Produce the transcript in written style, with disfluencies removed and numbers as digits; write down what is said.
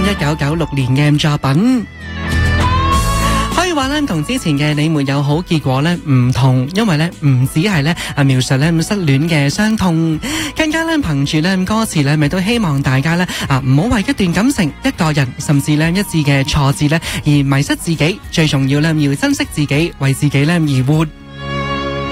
1996年嘅作品。可以話咧，同之前嘅你沒有好結果咧唔同，因為咧唔只係咧描述咧失戀嘅傷痛，更加咧憑住咧歌詞咧，咪都希望大家咧唔好為一段感情、一個人，甚至咧一次嘅挫折咧而迷失自己。最重要咧要珍惜自己，為自己咧而活。